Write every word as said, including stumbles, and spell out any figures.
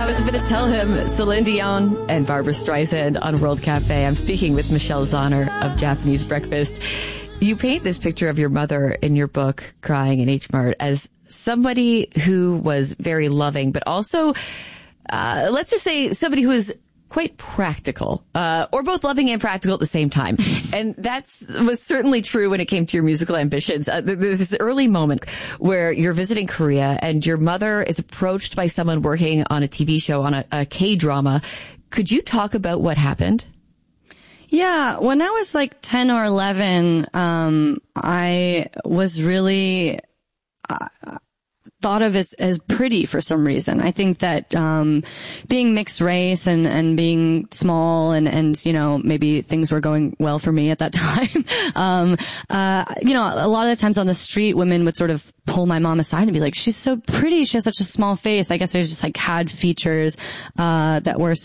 was a bit of Tell Him, Celine Dion and Barbra Streisand on World Cafe. I'm speaking with Michelle Zauner of Japanese Breakfast. You paint this picture of your mother in your book, Crying in H Mart, as somebody who was very loving, but also, uh, let's just say somebody who is quite practical, uh, or both loving and practical at the same time. And that's was certainly true when it came to your musical ambitions. Uh, there's this early moment where you're visiting Korea and your mother is approached by someone working on a T V show, on a, a K-drama. Could you talk about what happened? Yeah, when I was like ten or eleven, um, I was really, uh, thought of as, as pretty for some reason. I think that, um, being mixed race and, and being small and, and, you know, maybe things were going well for me at that time. um, uh, you know, a lot of the times on the street, women would sort of pull my mom aside and be like, she's so pretty. She has such a small face. I guess I just like had features, uh, that were